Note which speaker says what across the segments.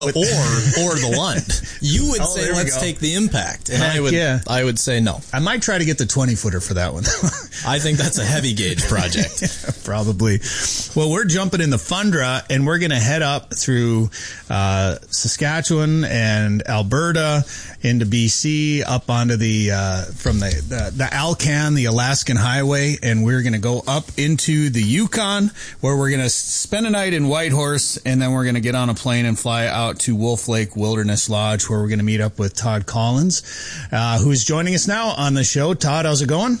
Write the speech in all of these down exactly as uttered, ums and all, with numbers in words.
Speaker 1: or or the Lund. You would
Speaker 2: Oh,
Speaker 1: say
Speaker 2: there we
Speaker 1: let's
Speaker 2: go.
Speaker 1: take the impact, and
Speaker 2: Heck
Speaker 1: I would
Speaker 2: yeah.
Speaker 1: I would say no.
Speaker 2: I might try to get the twenty footer for that one.
Speaker 1: I think that's a heavy gauge project.
Speaker 2: Probably. Well, we're jumping in the Fundra, and we're going to head up through uh, Saskatchewan and Alberta into B C, up onto the uh, from the, the the Alcan, the Alaskan Highway, and we're going to go up into the Yukon, where we're going to spend a night in Whitehorse, and then we're going to get on a plane and fly out to Wolf Lake Wilderness Lodge, where we're going to meet up with Todd Collins, uh, who's joining us now on the show. Todd, how's it going?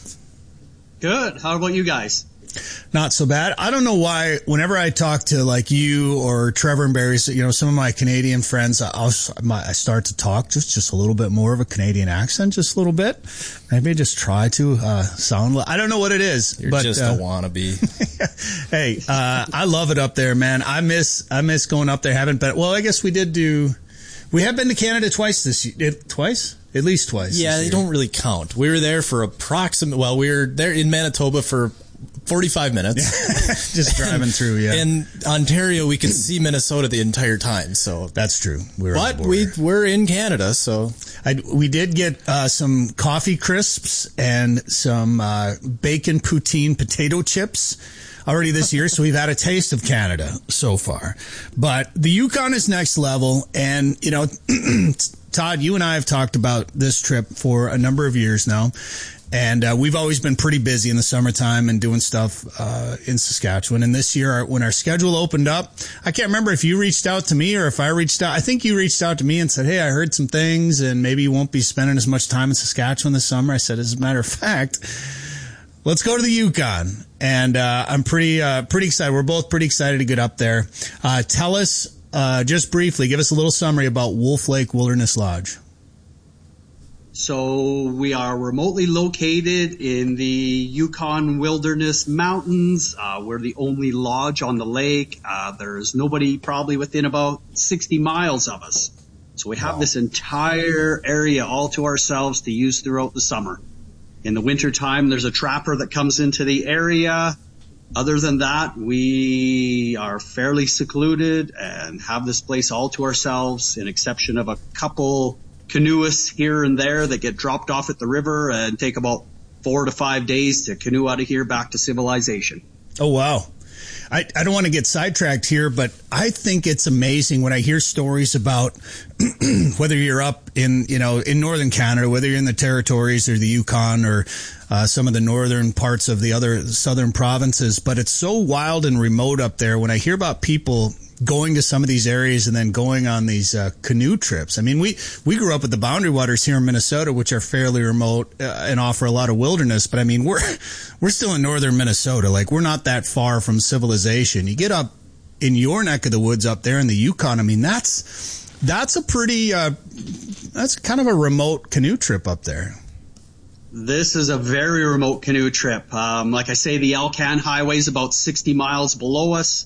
Speaker 3: Good. How about you guys?
Speaker 2: Not so bad. I don't know why whenever I talk to like you or Trevor and Barry, you know, some of my Canadian friends, I'll, I start to talk just, just a little bit more of a Canadian accent, just a little bit. Maybe just try to uh, sound, I don't know what it is.
Speaker 1: You're
Speaker 2: but,
Speaker 1: just
Speaker 2: uh,
Speaker 1: a wannabe.
Speaker 2: Hey, uh, I love it up there, man. I miss, I miss going up there. Haven't been, well, I guess we did do, we have been to Canada twice this year. It, twice? At least twice.
Speaker 1: Yeah, they don't really count. We were there for approximate, well, we were there in Manitoba for forty-five minutes.
Speaker 2: Just driving through, yeah.
Speaker 1: In Ontario, we could see Minnesota the entire time, so.
Speaker 2: That's true. We were
Speaker 1: But we, we're in Canada, so.
Speaker 2: I, we did get uh, some coffee crisps and some uh, bacon poutine potato chips already this year, so we've had a taste of Canada so far. But the Yukon is next level, and, you know, Todd, you and I have talked about this trip for a number of years now. And uh, we've always been pretty busy in the summertime and doing stuff uh, in Saskatchewan. And this year, when our schedule opened up, I can't remember if you reached out to me or if I reached out. I think you reached out to me and said, hey, I heard some things and maybe you won't be spending as much time in Saskatchewan this summer. I said, as a matter of fact, let's go to the Yukon. And uh, I'm pretty uh, pretty excited. We're both pretty excited to get up there. Uh, tell us uh, just briefly, give us a little summary about Wolf Lake Wilderness Lodge.
Speaker 3: So we are remotely located in the Yukon Wilderness Mountains. Uh, we're the only lodge on the lake. Uh, there's nobody probably within about sixty miles of us. So we have wow. this entire area all to ourselves to use throughout the summer. In the wintertime, there's a trapper that comes into the area. Other than that, we are fairly secluded and have this place all to ourselves, in exception of a couple canoeists here and there that get dropped off at the river and take about four to five days to canoe out of here back to civilization.
Speaker 2: Oh, wow. I, I don't want to get sidetracked here, but I think it's amazing when I hear stories about whether you're up in, you know, in northern Canada, whether you're in the territories or the Yukon or uh, some of the northern parts of the other southern provinces, but it's so wild and remote up there. When I hear about people going to some of these areas and then going on these uh, canoe trips. I mean, we, we grew up with the Boundary Waters here in Minnesota, which are fairly remote uh, and offer a lot of wilderness. But I mean, we're we're still in northern Minnesota. Like, we're not that far from civilization. You get up in your neck of the woods up there in the Yukon. I mean, that's that's a pretty uh, that's kind of a remote canoe trip up there.
Speaker 3: This is a very remote canoe trip. Um, like I say, the Alcan Highway is about sixty miles below us.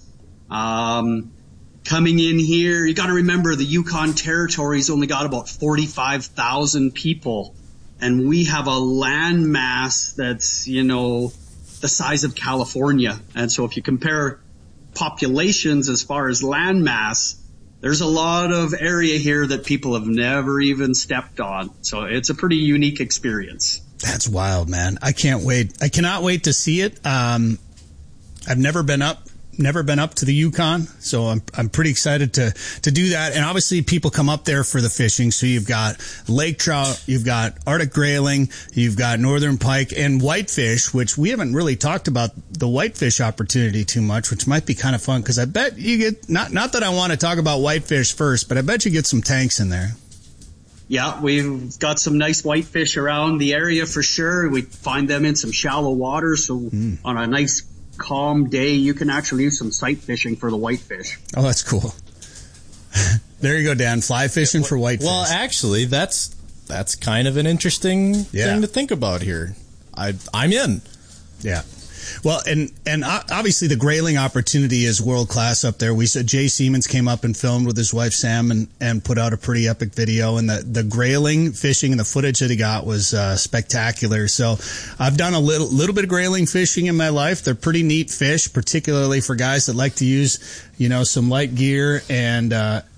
Speaker 3: Um, Coming in here, you got to remember the Yukon Territory's only got about forty-five thousand people, and we have a land mass that's, you know, the size of California. And so if you compare populations as far as land mass, there's a lot of area here that people have never even stepped on. So it's a pretty unique experience.
Speaker 2: That's wild, man. I can't wait. I cannot wait to see it. Um, I've never been up. Never been up to the Yukon, so I'm I'm pretty excited to to do that. And obviously, people come up there for the fishing. So you've got lake trout, you've got Arctic grayling, you've got northern pike, and whitefish, which we haven't really talked about the whitefish opportunity too much, which might be kind of fun because I bet you get not not that I want to talk about whitefish first, but I bet you get some tanks in there.
Speaker 3: Yeah, we've got some nice whitefish around the area for sure. We find them in some shallow water, so mm. on a nice calm day, you can actually use some sight fishing for the whitefish.
Speaker 2: Oh, that's cool. There you go, Dan. Fly fishing for whitefish.
Speaker 1: Well, actually, that's that's kind of an interesting
Speaker 2: yeah.
Speaker 1: thing to think about here. I I'm in.
Speaker 2: Yeah. Well, and and obviously the grayling opportunity is world class up there. We said Jay Siemens came up and filmed with his wife Sam and, and put out a pretty epic video. And the, the grayling fishing and the footage that he got was uh, spectacular. So I've done a little little bit of grayling fishing in my life. They're pretty neat fish, particularly for guys that like to use, you know, some light gear and uh,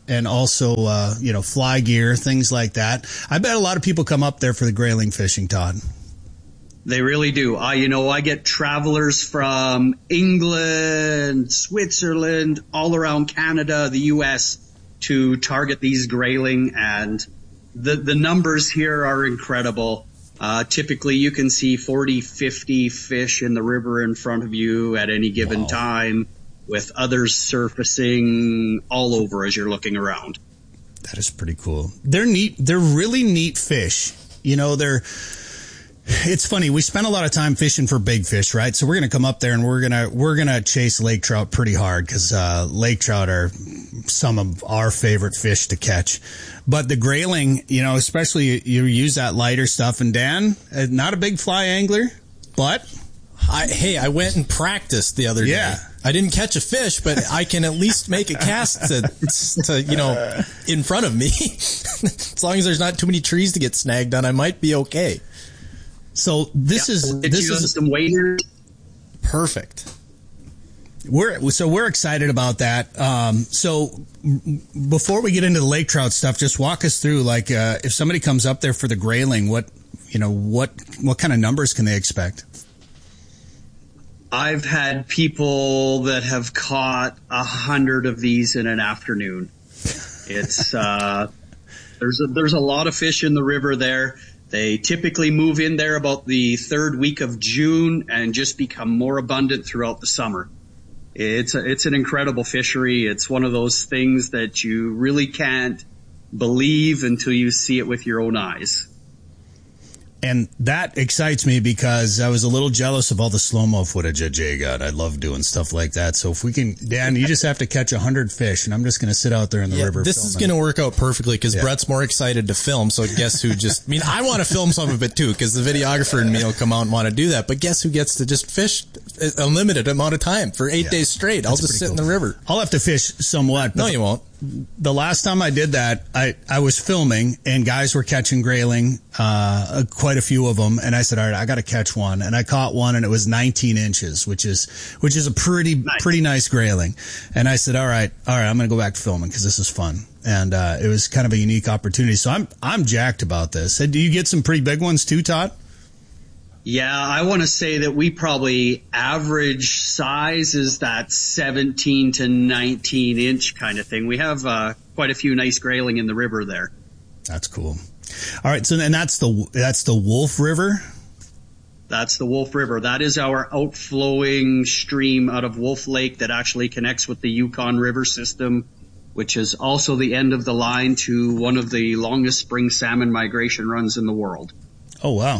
Speaker 2: and also, uh, you know, fly gear, things like that. I bet a lot of people come up there for the grayling fishing, Todd.
Speaker 3: They really do. Uh, you know, I get travelers from England, Switzerland, all around Canada, the U S to target these grayling, and the, the numbers here are incredible. Uh, typically you can see forty, fifty fish in the river in front of you at any given wow. time, with others surfacing all over as you're looking around.
Speaker 2: That is pretty cool. They're neat. They're really neat fish. You know, they're, it's funny. We spend a lot of time fishing for big fish, right? So we're going to come up there and we're going to, we're going to chase lake trout pretty hard because, uh, lake trout are some of our favorite fish to catch. But the grayling, you know, especially you use that lighter stuff. And Dan, not a big fly angler, but
Speaker 1: I, hey, I went and practiced the other
Speaker 2: yeah.
Speaker 1: day. I didn't catch a fish, but I can at least make a cast to, to you know, in front of me. As long as there's not too many trees to get snagged on, I might be okay.
Speaker 2: So this
Speaker 3: yeah,
Speaker 2: is
Speaker 3: this
Speaker 2: this
Speaker 3: is
Speaker 2: is
Speaker 3: some waders.
Speaker 1: Perfect.
Speaker 2: We're so we're excited about that. Um, so before we get into the lake trout stuff, just walk us through, like, uh, if somebody comes up there for the grayling, what you know, what what kind of numbers can they expect?
Speaker 3: I've had people that have caught a hundred of these in an afternoon. It's uh, there's a, there's a lot of fish in the river there. They typically move in there about the third week of June and just become more abundant throughout the summer. It's a, it's an incredible fishery. It's one of those things that you really can't believe until you see it with your own eyes.
Speaker 2: And that excites me because I was a little jealous of all the slow-mo footage that Jay got. I love doing stuff like that. So if we can, Dan, you just have to catch a hundred fish, and I'm just going to sit out there in the
Speaker 1: yeah,
Speaker 2: river.
Speaker 1: This filming. is going to work out perfectly because yeah. Brett's more excited to film. So guess who just, I mean, I want to film some of it too because the videographer and me will come out and want to do that. But guess who gets to just fish a limited amount of time for eight yeah. days straight? I'll That's just sit cool. in the river.
Speaker 2: I'll have to fish somewhat.
Speaker 1: No, you won't.
Speaker 2: The last time I did that, I, I was filming and guys were catching grayling, uh, quite a few of them. And I said, all right, I got to catch one. And I caught one and it was nineteen inches, which is, which is a pretty, nice. pretty nice grayling. And I said, all right, all right, I'm going to go back to filming because this is fun. And, uh, it was kind of a unique opportunity. So I'm, I'm jacked about this. Do you get some pretty big ones too, Todd?
Speaker 3: Yeah, I want to say that we probably average size is that seventeen to nineteen inch kind of thing. We have uh, quite a few nice grayling in the river there.
Speaker 2: That's cool. All right, so then that's the that's the Wolf River.
Speaker 3: That's the Wolf River. That is our outflowing stream out of Wolf Lake that actually connects with the Yukon River system, which is also the end of the line to one of the longest spring salmon migration runs in the world.
Speaker 2: Oh, wow.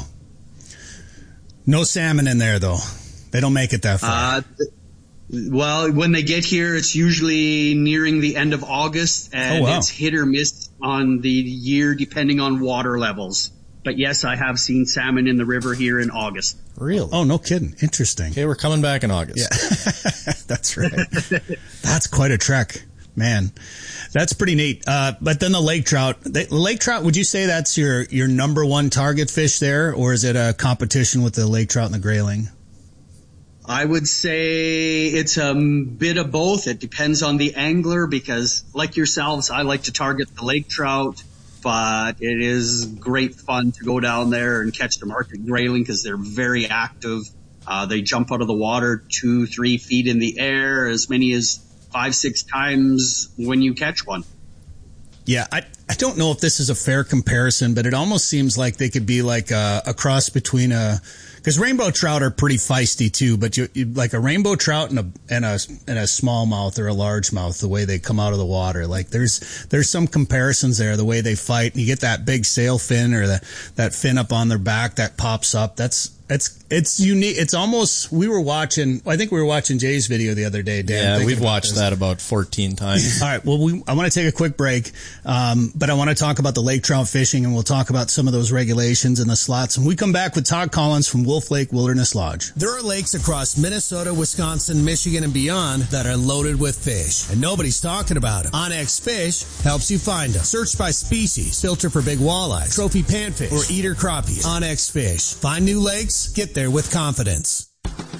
Speaker 2: No salmon in there, though. They don't make it that far. Uh,
Speaker 3: well, when they get here, it's usually nearing the end of August, and oh, wow. it's hit or miss on the year depending on water levels. But yes, I have seen salmon in the river here in August.
Speaker 1: Really?
Speaker 2: Oh, no kidding. Interesting.
Speaker 1: Okay, we're coming back in August.
Speaker 2: Yeah, that's right. That's quite a trek. Man, that's pretty neat. Uh, but then the lake trout, the lake trout, would you say that's your, your number one target fish there, or is it a competition with the lake trout and the grayling?
Speaker 3: I would say it's a bit of both. It depends on the angler because, like yourselves, I like to target the lake trout, but it is great fun to go down there and catch the market grayling because they're very active. Uh, they jump out of the water two, three feet in the air, as many as five, six times when you catch one.
Speaker 2: Yeah, I, I don't know if this is a fair comparison, but it almost seems like they could be like a, a cross between a, because rainbow trout are pretty feisty too, but you, you like a rainbow trout and a and a and a smallmouth or a largemouth, the way they come out of the water. Like there's there's some comparisons there, the way they fight. You get that big sail fin or the, that fin up on their back that pops up. That's It's it's unique. It's almost, we were watching, I think we were watching Jay's video the other day, Dan.
Speaker 1: Yeah, we've watched this. that about fourteen times.
Speaker 2: All right, well, we, I want to take a quick break, um, but I want to talk about the lake trout fishing, and we'll talk about some of those regulations and the slots. And we come back with Todd Collins from Wolf Lake Wilderness Lodge.
Speaker 4: There are lakes across Minnesota, Wisconsin, Michigan, and beyond that are loaded with fish, and nobody's talking about them. OnX Fish helps you find them. Search by species, filter for big walleyes, trophy panfish, or eater crappies. OnX Fish. Find new lakes. Get there with confidence.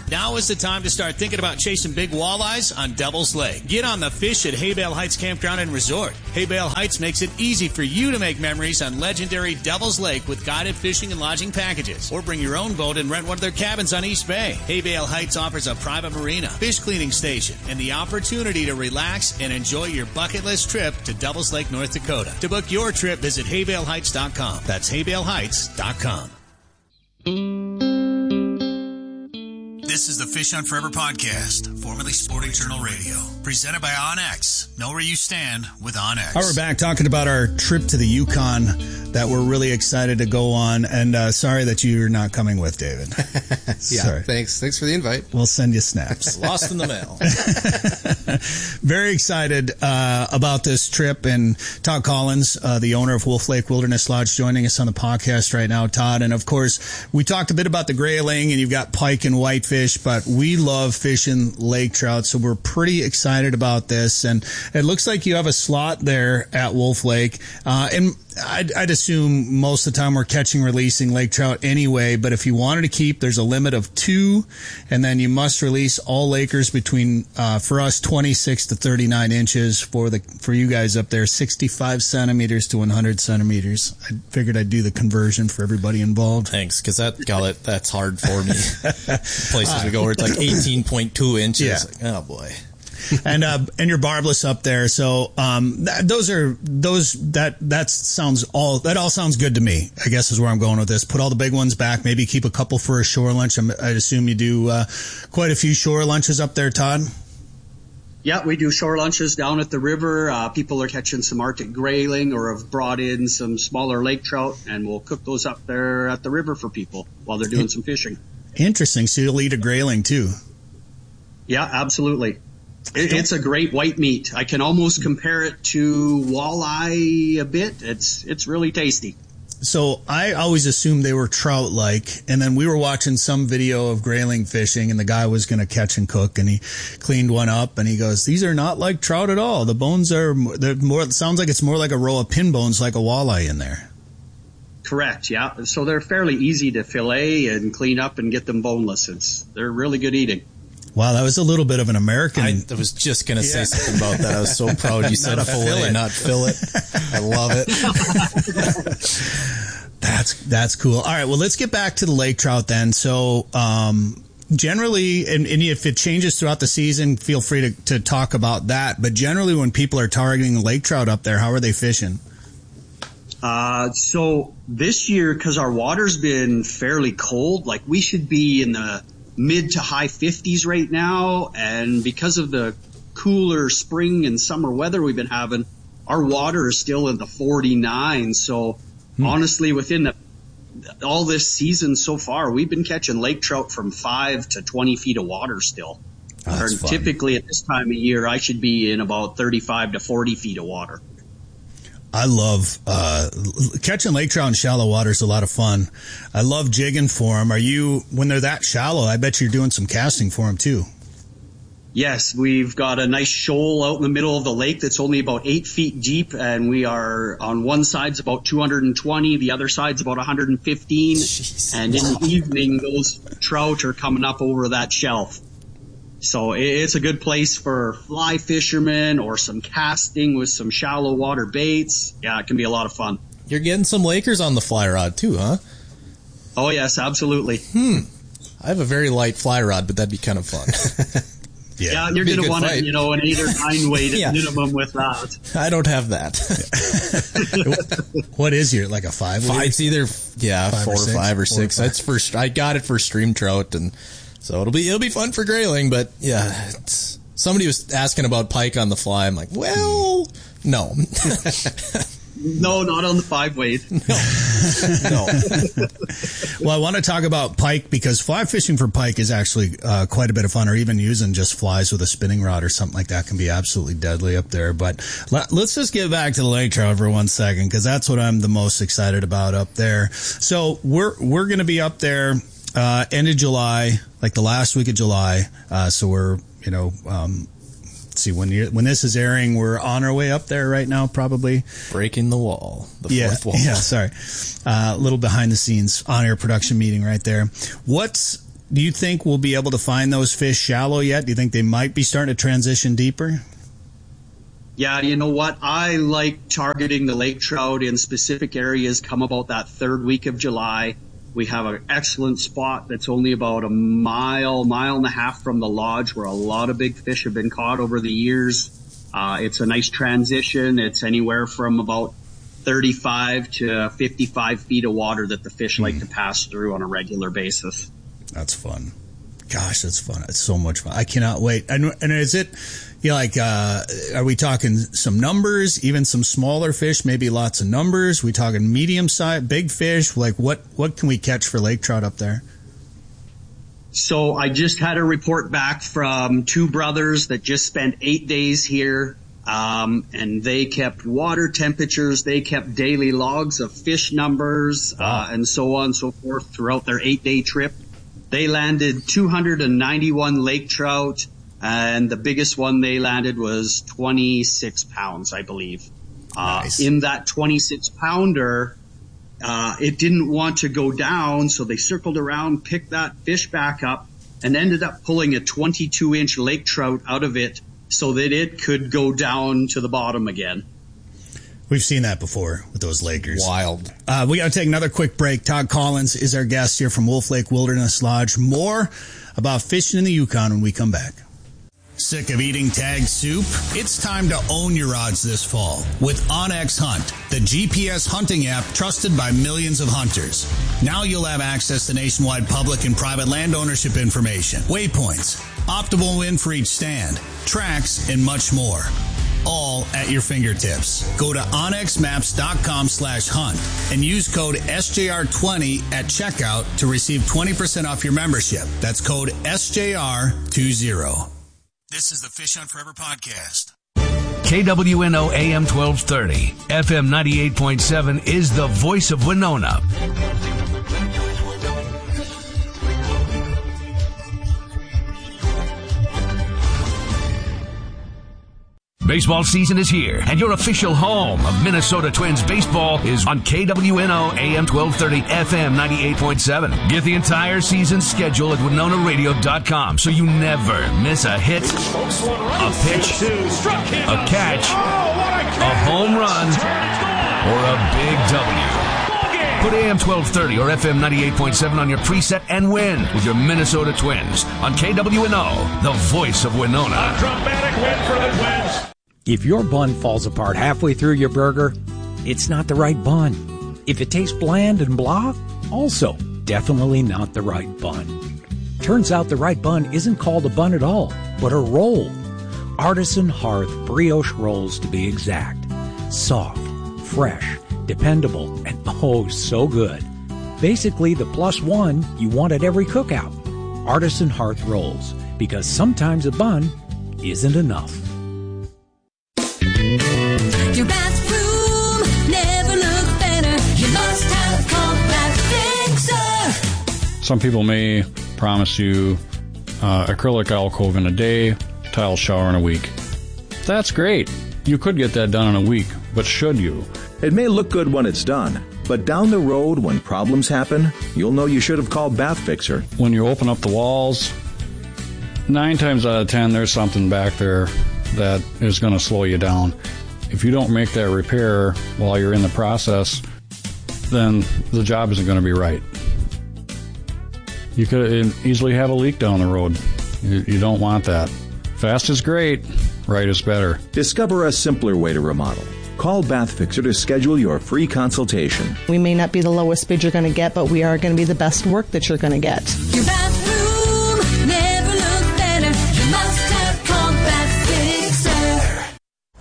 Speaker 4: Now is the time to start thinking about chasing big walleyes on Devil's Lake. Get on the fish at Hay Bale Heights Campground and Resort. Hay Bale Heights makes it easy for you to make memories on legendary Devil's Lake with guided fishing and lodging packages. Or bring your own boat and rent one of their cabins on East Bay. Hay Bale Heights offers a private marina, fish cleaning station, and the opportunity to relax and enjoy your bucket list trip to Devil's Lake, North Dakota. To book your trip, visit hay bale heights dot com. That's hay bale heights dot com. This is the Fish on Forever podcast, formerly Sporting Journal Radio, presented by OnX. Know where you stand with OnX.
Speaker 2: All right, we're back talking about our trip to the Yukon that we're really excited to go on. And uh, sorry that you're not coming with, David.
Speaker 5: yeah, sorry. Thanks. Thanks for the invite.
Speaker 2: We'll send you snaps.
Speaker 1: Lost in the mail.
Speaker 2: Very excited uh, about this trip. And Todd Collins, uh, the owner of Wolf Lake Wilderness Lodge, joining us on the podcast right now, Todd. And of course, we talked a bit about the grayling, and you've got pike and whitefish, but we love fishing lake trout, so we're pretty excited about this. And it looks like you have a slot there at Wolf Lake. Uh, and I'd, I'd assume most of the time we're catching, releasing lake trout anyway, but if you wanted to keep, there's a limit of two, and then you must release all lakers between, uh, for us, twenty-six to thirty-nine inches, for the, for you guys up there, sixty-five centimeters to one hundred centimeters. I figured I'd do the conversion for everybody involved.
Speaker 1: Thanks, because that gullet, that's hard for me. Places we go where it's like eighteen point two inches.
Speaker 2: Yeah.
Speaker 1: Like, oh boy.
Speaker 2: and uh and you're barbless up there, so um th- those are those that that sounds all that all sounds good to me, I guess, is where I'm going with this. Put all the big ones back, maybe keep a couple for a shore lunch. I'm, I assume you do uh quite a few shore lunches up there, Todd.
Speaker 3: Yeah, we do shore lunches down at the river. Uh, people are catching some Arctic grayling or have brought in some smaller lake trout, and we'll cook those up there at the river for people while they're doing some fishing.
Speaker 2: Interesting. So you'll eat a grayling too?
Speaker 3: Yeah, absolutely. It, it's a great white meat. I can almost compare it to walleye a bit. It's it's really tasty.
Speaker 2: So I always assumed they were trout-like, and then we were watching some video of grayling fishing, and the guy was going to catch and cook, and he cleaned one up, and he goes, "These are not like trout at all. The bones are they're more. It sounds like it's more like a row of pin bones, like a walleye in there."
Speaker 3: Correct. Yeah. So they're fairly easy to fillet and clean up and get them boneless. It's they're really good eating.
Speaker 2: Wow, that was a little bit of an American.
Speaker 1: I was just going to say yeah. something about that. I was so proud you said fillet, fillet, not fillet. I love it.
Speaker 2: That's that's cool. All right, well, let's get back to the lake trout then. So, um, generally, and, and if it changes throughout the season, feel free to, to talk about that. But generally, when people are targeting lake trout up there, how are they fishing?
Speaker 3: Uh, so this year, because our water's been fairly cold, like we should be in the mid to high fifties right now, and because of the cooler spring and summer weather we've been having, our water is still in the forty-nine. So hmm. honestly, within the, all this season so far, we've been catching lake trout from five to twenty feet of water still.
Speaker 2: Oh, that's fun.
Speaker 3: Typically at this time of year, I should be in about thirty-five to forty feet of water.
Speaker 2: I love uh, catching lake trout in shallow water is a lot of fun. I love jigging for them. Are you, when they're that shallow, I bet you're doing some casting for them too.
Speaker 3: Yes, we've got a nice shoal out in the middle of the lake that's only about eight feet deep, and we are on one side's about two hundred twenty, the other side's about one hundred fifteen. Jeez. And in the evening, those trout are coming up over that shelf. So it's a good place for fly fishermen or some casting with some shallow water baits. Yeah, it can be a lot of fun.
Speaker 1: You're getting some Lakers on the fly rod too, huh?
Speaker 3: Oh, yes, absolutely.
Speaker 1: Hmm. I have a very light fly rod, but that'd be kind of fun.
Speaker 3: yeah. yeah, you're going to want to, you know, an eight or nine weight
Speaker 1: yeah.
Speaker 3: at minimum with that.
Speaker 1: I don't have that.
Speaker 2: What is your, like a five?
Speaker 1: five it's either, yeah, five four or, or five or six. Or five. That's for, I got it for stream trout, and so it'll be it'll be fun for grayling, but yeah, it's, somebody was asking about pike on the fly. I'm like, well, no.
Speaker 3: No, not on the five weight.
Speaker 1: No. No.
Speaker 2: Well, I want to talk about pike because fly fishing for pike is actually uh, quite a bit of fun, or even using just flies with a spinning rod or something like that can be absolutely deadly up there. But let, let's just get back to the lake trout for one second, because that's what I'm the most excited about up there. So we're we're going to be up there uh, end of July, like the last week of July. Uh, so we're, you know, um, let's see, when you when this is airing, we're on our way up there right now, probably.
Speaker 1: Breaking the wall. The
Speaker 2: yeah,
Speaker 1: fourth wall.
Speaker 2: Yeah, sorry. Uh, a little behind the scenes on-air production meeting right there. What's Do you think we'll be able to find those fish shallow yet? Do you think they might be starting to transition deeper?
Speaker 3: Yeah, you know what? I like targeting the lake trout in specific areas come about that third week of July. We have an excellent spot that's only about a mile, mile and a half from the lodge where a lot of big fish have been caught over the years. Uh, it's a nice transition. It's anywhere from about thirty-five to fifty-five feet of water that the fish mm. like to pass through on a regular basis.
Speaker 2: That's fun. Gosh, that's fun. It's so much fun. I cannot wait. And, and is it, you know, like, uh, are we talking some numbers, even some smaller fish, maybe lots of numbers? We talking medium size, big fish? Like, what, what can we catch for lake trout up there?
Speaker 3: So I just had a report back from two brothers that just spent eight days here. Um, and they kept water temperatures, they kept daily logs of fish numbers, uh, and so on and so forth throughout their eight day trip. They landed two hundred ninety-one lake trout, and the biggest one they landed was twenty-six pounds, I believe. Nice. Uh, in that twenty-six pounder, uh, it didn't want to go down, so they circled around, picked that fish back up, and ended up pulling a twenty-two inch lake trout out of it so that it could go down to the bottom again.
Speaker 2: We've seen that before with those Lakers.
Speaker 5: Wild.
Speaker 2: Uh, we got to take another quick break. Todd Collins is our guest here from Wolf Lake Wilderness Lodge. More about fishing in the Yukon when we come back.
Speaker 4: Sick of eating tag soup? It's time to own your odds this fall with OnX Hunt, the G P S hunting app trusted by millions of hunters. Now you'll have access to nationwide public and private land ownership information, waypoints, optimal wind for each stand, tracks, and much more. All at your fingertips. Go to onxmaps.com slash hunt and use code S J R twenty at checkout to receive twenty percent off your membership. That's code S J R twenty. This is the Fish Hunt Forever podcast.
Speaker 6: K W N O A M twelve thirty, F M ninety-eight point seven is the voice of Winona. Baseball season is here, and your official home of Minnesota Twins baseball is on K W N O A M twelve thirty, F M ninety-eight point seven. Get the entire season schedule at winona radio dot com so you never miss a hit, a pitch, a catch, a home run, or a big W. Put A M twelve thirty or F M ninety-eight point seven on your preset and win with your Minnesota Twins on K W N O, the voice of Winona.
Speaker 7: A dramatic win for the Twins.
Speaker 8: If your bun falls apart halfway through your burger, it's not the right bun. If it tastes bland and blah, also definitely not the right bun. Turns out the right bun isn't called a bun at all, but a roll. Artisan Hearth brioche rolls to be exact. Soft, fresh, dependable, and oh so good. Basically the plus one you want at every cookout. Artisan Hearth rolls, because sometimes a bun isn't enough.
Speaker 9: Your bathroom never looked better. You must have Compact Fixer.
Speaker 10: Some people may promise you uh, acrylic alcove in a day, tile shower in a week. That's great. You could get that done in a week, but should you?
Speaker 11: It may look good when it's done, but down the road when problems happen, you'll know you should have called Bath Fixer.
Speaker 10: When you open up the walls, nine times out of ten, there's something back there that is going to slow you down. If you don't make that repair while you're in the process, then the job isn't going to be right. You could easily have a leak down the road. You, you don't want that. Fast is great, right is better.
Speaker 11: Discover a simpler way to remodel. Call Bath Fixer to schedule your free consultation.
Speaker 12: We may not be the lowest bid you're going to get, but we are going to be the best work that you're going to get.
Speaker 9: Your bathroom never looked better. You must have Compact Fixer.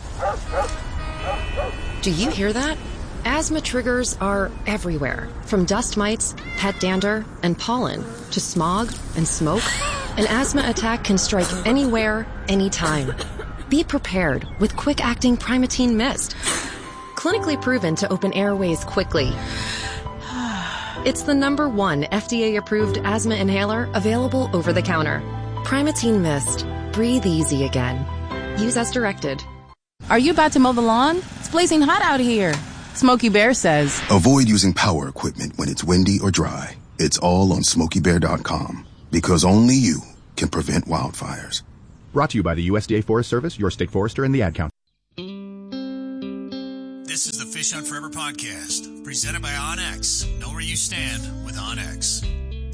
Speaker 13: Do you hear that? Asthma triggers are everywhere, from dust mites, pet dander, and pollen, to smog and smoke. An asthma attack can strike anywhere, anytime. Be prepared with quick-acting Primatene Mist. Clinically proven to open airways quickly. It's the number one F D A-approved asthma inhaler available over the counter. Primatene Mist. Breathe easy again. Use as directed.
Speaker 14: Are you about to mow the lawn? It's blazing hot out here. Smokey Bear says,
Speaker 15: avoid using power equipment when it's windy or dry. It's all on smokey bear dot com. Because only you can prevent wildfires.
Speaker 16: Brought to you by the U S D A Forest Service, your state forester, and the Ad Council.
Speaker 2: This is the Fish Hunt Forever podcast, presented by OnX. Know where you stand with OnX.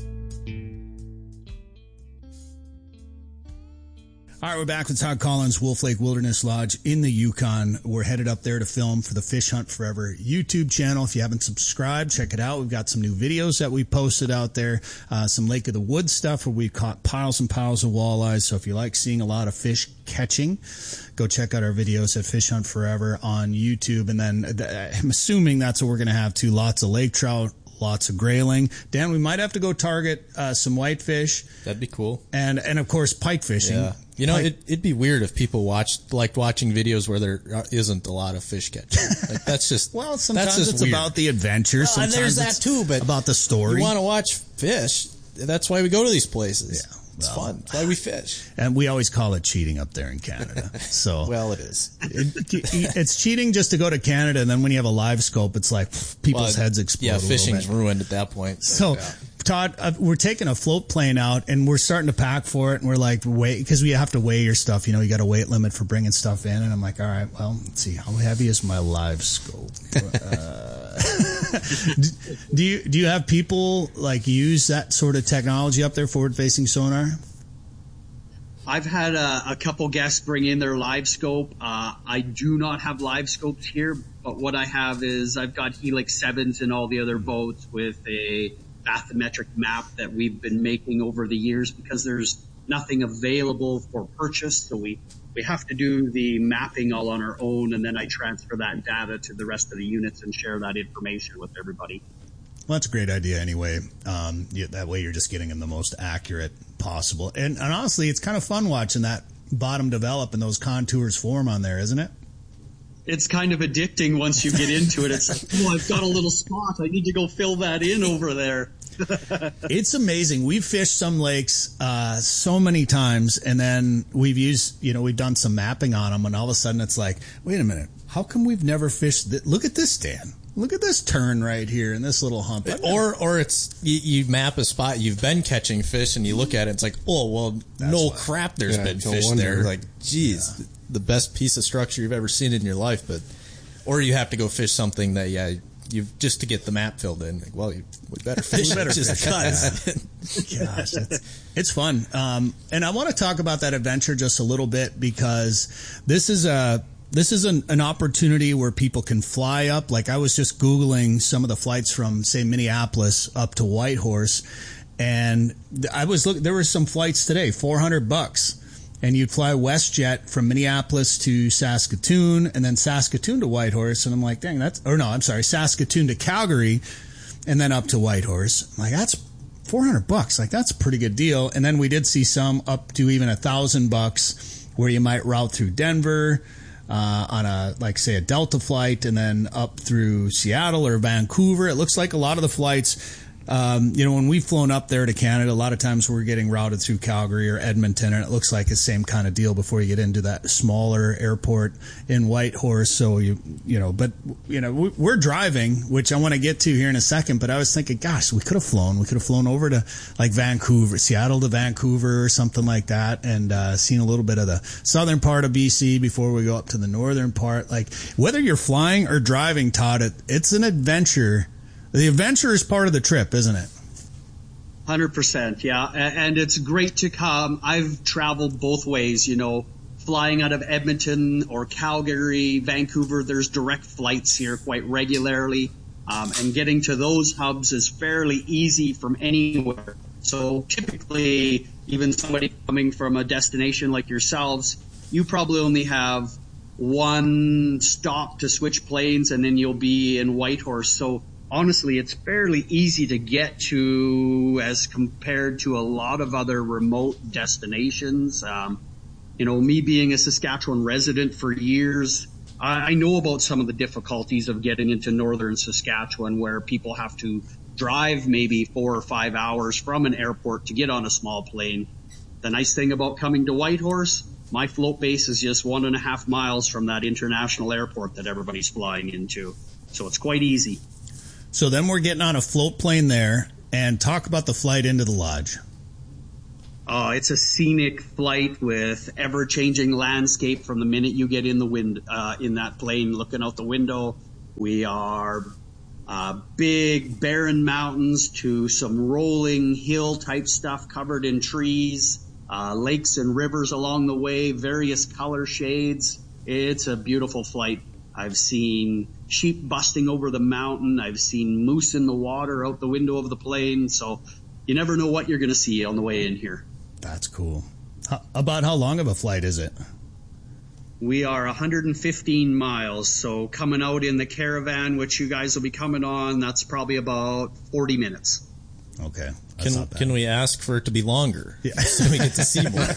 Speaker 2: All right, we're back with Todd Collins, Wolf Lake Wilderness Lodge in the Yukon. We're headed up there to film for the Fish Hunt Forever YouTube channel. If you haven't subscribed, check it out. We've got some new videos that we posted out there, uh, some Lake of the Woods stuff where we've caught piles and piles of walleyes. So if you like seeing a lot of fish catching, go check out our videos at Fish Hunt Forever on YouTube. And then uh, I'm assuming that's what we're going to have too. Lots of lake trout, lots of grayling. Dan, we might have to go target uh, some whitefish.
Speaker 1: That'd be cool.
Speaker 2: And, and of course, pike fishing.
Speaker 1: Yeah. You know, it, it'd be weird if people watched, liked watching videos where there isn't a lot of fish catching. Like, that's just,
Speaker 2: well, sometimes
Speaker 1: that's just
Speaker 2: it's
Speaker 1: weird.
Speaker 2: About the adventure.
Speaker 1: Well,
Speaker 2: sometimes
Speaker 1: and there's that too, but
Speaker 2: about the story.
Speaker 1: You want to watch fish. That's why we go to these places.
Speaker 2: Yeah.
Speaker 1: It's
Speaker 2: well,
Speaker 1: fun. That's why we fish.
Speaker 2: And we always call it cheating up there in Canada. So
Speaker 1: well, it is.
Speaker 2: It, it's cheating just to go to Canada, and then when you have a live scope, it's like pff, people's well, heads explode.
Speaker 1: Yeah, fishing's ruined at that point.
Speaker 2: So,
Speaker 1: so yeah.
Speaker 2: Todd, uh, we're taking a float plane out, and we're starting to pack for it, and we're like, wait, because we have to weigh your stuff. You know, you got a weight limit for bringing stuff in, and I'm like, all right, well, let's see, how heavy is my live scope? uh, do, do you do you have people like use that sort of technology up there, forward-facing sonar?
Speaker 3: I've had a, a couple guests bring in their live scope. Uh, I do not have live scopes here, but what I have is I've got Helix sevens in all the other boats with a bathymetric map that we've been making over the years because there's nothing available for purchase. So we, we have to do the mapping all on our own, and then I transfer that data to the rest of the units and share that information with everybody.
Speaker 2: Well, that's a great idea anyway. Um, yeah, that way you're just getting them the most accurate possible. And, and honestly, it's kind of fun watching that bottom develop and those contours form on there, isn't it?
Speaker 3: It's kind of addicting once you get into it. It's like, oh, I've got a little spot. I need to go fill that in over there.
Speaker 2: It's amazing. We've fished some lakes uh, so many times, and then we've used, you know, we've done some mapping on them, and all of a sudden it's like, wait a minute, how come we've never fished this? Look at this, Dan. Look at this turn right here and this little hump.
Speaker 1: Or or it's you, you map a spot you've been catching fish and you look at it, it's like, oh, well, That's no why. crap, there's yeah, been fish wonder. there. Like, geez, yeah. the best piece of structure you've ever seen in your life. But or you have to go fish something that, yeah, you just to get the map filled in. Like, well, you, we better fish.
Speaker 2: we better
Speaker 1: it just
Speaker 2: fish. Gosh, it's, it's fun. Um, and I want to talk about that adventure just a little bit because this is a This is an, an opportunity where people can fly up. Like I was just Googling some of the flights from, say, Minneapolis up to Whitehorse. And I was looking, there were some flights today, four hundred bucks. And you'd fly WestJet from Minneapolis to Saskatoon and then Saskatoon to Whitehorse. And I'm like, dang, that's, or no, I'm sorry, Saskatoon to Calgary and then up to Whitehorse. I'm like, that's four hundred bucks. Like, that's a pretty good deal. And then we did see some up to even a thousand bucks where you might route through Denver. Uh, on a, like, say, a Delta flight and then up through Seattle or Vancouver. It looks like a lot of the flights, um, you know, when we've flown up there to Canada, a lot of times we're getting routed through Calgary or Edmonton, and it looks like the same kind of deal before you get into that smaller airport in Whitehorse. So, you you know, but, you know, we're driving, which I want to get to here in a second, but I was thinking, gosh, we could have flown. We could have flown over to, like, Vancouver, Seattle to Vancouver or something like that, and uh, seen a little bit of the southern part of B C before we go up to the northern part. Like, whether you're flying or driving, Todd, it, it's an adventure. The adventure is part of the trip, isn't it?
Speaker 3: one hundred percent, yeah. And it's great to come. I've traveled both ways, you know, flying out of Edmonton or Calgary, Vancouver. There's direct flights here quite regularly. Um, and getting to those hubs is fairly easy from anywhere. So typically, even somebody coming from a destination like yourselves, you probably only have one stop to switch planes and then you'll be in Whitehorse. So honestly, it's fairly easy to get to as compared to a lot of other remote destinations. Um, you know, me being a Saskatchewan resident for years, I, I know about some of the difficulties of getting into northern Saskatchewan where people have to drive maybe four or five hours from an airport to get on a small plane. The nice thing about coming to Whitehorse, my float base is just one and a half miles from that international airport that everybody's flying into. So it's quite easy.
Speaker 2: So then we're getting on a float plane there, and talk about the flight into the lodge.
Speaker 3: Uh, it's a scenic flight with ever-changing landscape from the minute you get in the wind, uh, in that plane looking out the window. We are uh, big, barren mountains to some rolling hill-type stuff covered in trees, uh, lakes and rivers along the way, various color shades. It's a beautiful flight. I've seen sheep busting over the mountain. I've seen moose in the water out the window of the plane. So you never know what you're going to see on the way in here.
Speaker 2: That's cool. How, about how long of a flight is it?
Speaker 3: We are one hundred fifteen miles. So coming out in the Caravan, which you guys will be coming on, that's probably about forty minutes.
Speaker 2: Okay.
Speaker 1: Can can we ask for it to be longer? Yeah. So we get to see more.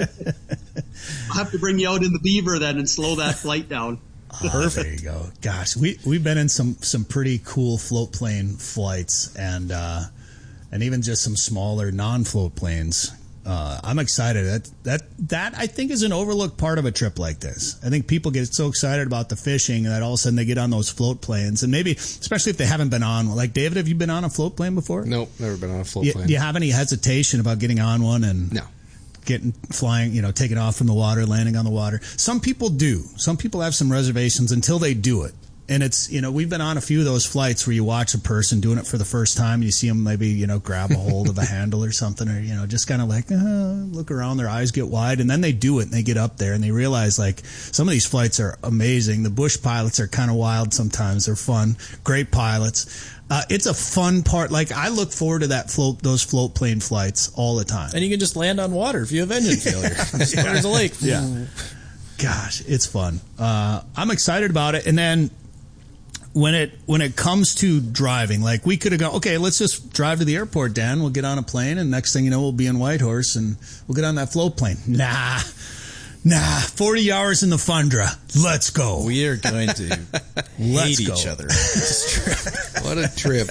Speaker 3: I'll have to bring you out in the Beaver then and slow that flight down.
Speaker 2: Perfect. There you go. Gosh, we we've been in some some pretty cool float plane flights, and uh, and even just some smaller non-float planes. Uh, I'm excited. That that that I think is an overlooked part of a trip like this. I think people get so excited about the fishing that all of a sudden they get on those float planes, and maybe especially if they haven't been on. Like David, have you been on a float plane before?
Speaker 5: Nope, never been on a float
Speaker 2: you,
Speaker 5: plane.
Speaker 2: Do you have any hesitation about getting on one and
Speaker 5: no?
Speaker 2: Getting flying, you know, taking off from the water, landing on the water. Some people do. Some people have some reservations until they do it. And it's, you know, we've been on a few of those flights where you watch a person doing it for the first time. And you see them maybe, you know, grab a hold of a handle or something, or, you know, just kind of like, uh, look around, their eyes get wide. And then they do it and they get up there and they realize, like, some of these flights are amazing. The bush pilots are kind of wild sometimes. They're fun. Great pilots. Uh, it's a fun part. Like, I look forward to that float, those float plane flights all the time.
Speaker 1: And you can just land on water if you have engine failure. Just yeah. There's a lake.
Speaker 2: Yeah. Gosh, it's fun. Uh, I'm excited about it. And then when it when it comes to driving, like, we could have gone, okay, let's just drive to the airport, Dan. We'll get on a plane, and next thing you know, we'll be in Whitehorse, and we'll get on that float plane. Nah. Nah, forty hours in the Fundra. Let's go.
Speaker 1: We are going to hate each other.
Speaker 5: What a trip.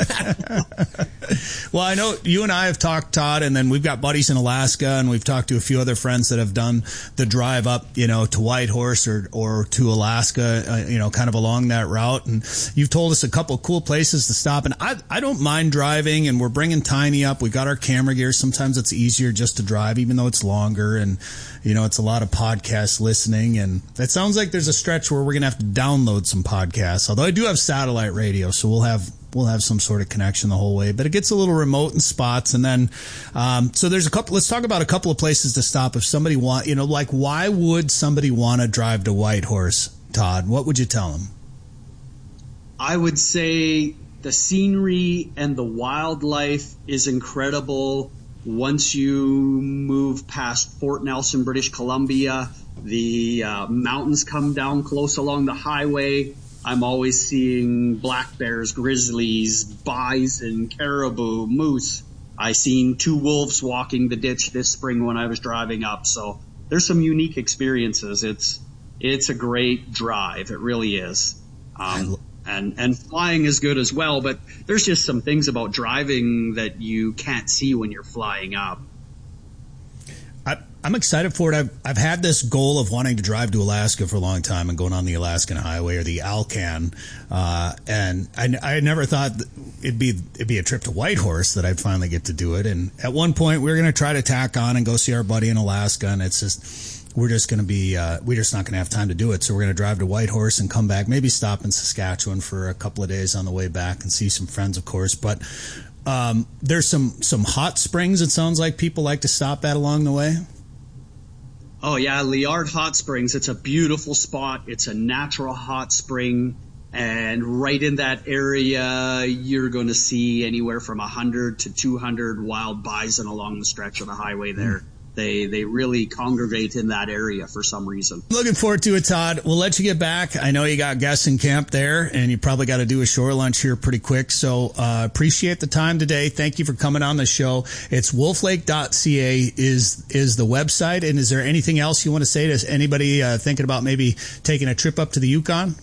Speaker 2: Well, I know you and I have talked, Todd, and then we've got buddies in Alaska, and we've talked to a few other friends that have done the drive up, you know, to Whitehorse or, or to Alaska, uh, you know, kind of along that route. And you've told us a couple of cool places to stop. And I, I don't mind driving, and we're bringing Tiny up. We got our camera gear. Sometimes it's easier just to drive, even though it's longer. And, you know, it's a lot of podcast listening. And it sounds like there's a stretch where we're going to have to download some podcasts. Although I do have satellite radio, so we'll have we'll have some sort of connection the whole way. But it gets a little remote in spots. And then, um, so there's a couple, let's talk about a couple of places to stop if somebody want, you know, like, why would somebody want to drive to Whitehorse, Todd? What would you tell them?
Speaker 3: I would say the scenery and the wildlife is incredible. Once you move past Fort Nelson, British Columbia, the uh, mountains come down close along the highway. I'm always seeing black bears, grizzlies, bison, caribou, moose. I seen two wolves walking the ditch this spring when I was driving up. So there's some unique experiences. It's it's a great drive. It really is. Um, and and flying is good as well. But there's just some things about driving that you can't see when you're flying up.
Speaker 2: I, I'm excited for it. I've, I've had this goal of wanting to drive to Alaska for a long time and going on the Alaskan Highway or the Alcan. Uh, and I, I never thought it'd be it'd be a trip to Whitehorse that I'd finally get to do it. And at one point, we were going to try to tack on and go see our buddy in Alaska. And it's just, we're just going to be, uh, we're just not going to have time to do it. So we're going to drive to Whitehorse and come back, maybe stop in Saskatchewan for a couple of days on the way back and see some friends, of course. But Um, there's some, some hot springs, it sounds like people like to stop at along the way.
Speaker 3: Oh, yeah, Liard Hot Springs. It's a beautiful spot. It's a natural hot spring. And right in that area, you're going to see anywhere from one hundred to two hundred wild bison along the stretch of the highway there. Mm. They they really congregate in that area for some reason.
Speaker 2: Looking forward to it, Todd. We'll let you get back. I know you got guests in camp there, and you probably got to do a shore lunch here pretty quick. So uh, appreciate the time today. Thank you for coming on the show. It's wolf lake dot c a is is the website. And is there anything else you want to say to anybody uh, thinking about maybe taking a trip up to the Yukon?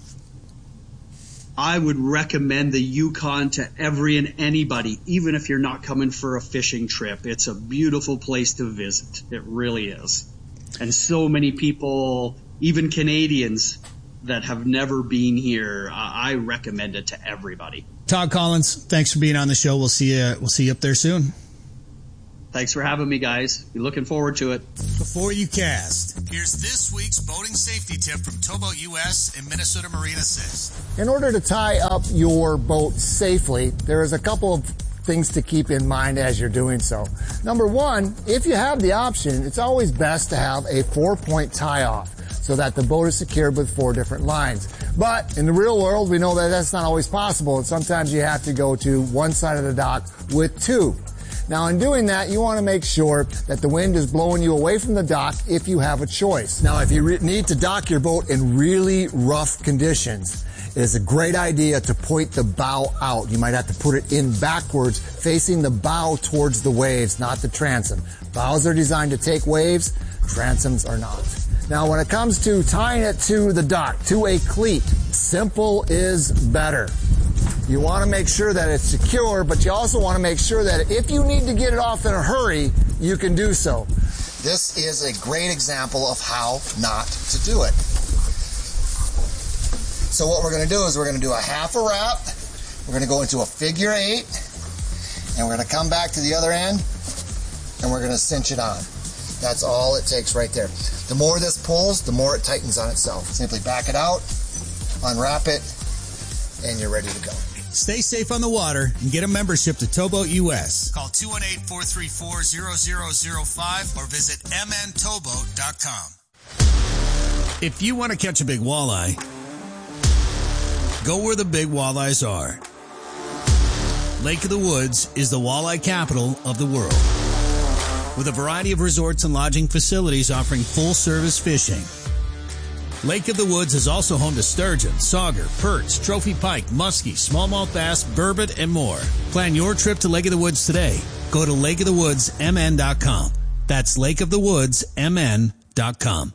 Speaker 3: I would recommend the Yukon to every and anybody, even if you're not coming for a fishing trip. It's a beautiful place to visit. It really is. And so many people, even Canadians that have never been here, uh, I recommend it to everybody.
Speaker 2: Todd Collins, thanks for being on the show. We'll see you, we'll see you up there soon.
Speaker 3: Thanks for having me, guys. Be looking forward to it.
Speaker 2: Before you cast, here's this week's boating safety tip from Towboat U S and Minnesota Marine Assist.
Speaker 17: In order to tie up your boat safely, there is a couple of things to keep in mind as you're doing so. Number one, if you have the option, it's always best to have a four-point tie-off so that the boat is secured with four different lines. But in the real world, we know that that's not always possible, and sometimes you have to go to one side of the dock with two. Now, in doing that, you want to make sure that the wind is blowing you away from the dock if you have a choice. Now, if you re- need to dock your boat in really rough conditions, it is a great idea to point the bow out. You might have to put it in backwards, facing the bow towards the waves, not the transom. Bows are designed to take waves, transoms are not. Now, when it comes to tying it to the dock, to a cleat, simple is better. You want to make sure that it's secure, but you also want to make sure that if you need to get it off in a hurry, you can do so. This is a great example of how not to do it. So what we're going to do is we're going to do a half a wrap. We're going to go into a figure eight, and we're going to come back to the other end, and we're going to cinch it on. That's all it takes right there. The more this pulls, the more it tightens on itself. Simply back it out, unwrap it, and you're ready to go.
Speaker 2: Stay safe on the water and get a membership to Towboat U S. Call two one eight, four three four, zero zero zero five or visit m n towboat dot com. If you want to catch a big walleye, go where the big walleyes are. Lake of the Woods is the walleye capital of the world, with a variety of resorts and lodging facilities offering full-service fishing. Lake of the Woods is also home to sturgeon, sauger, perch, trophy pike, muskie, smallmouth bass, burbot, and more. Plan your trip to Lake of the Woods today. Go to lake of the woods m n dot com. That's lake of the woods m n dot com.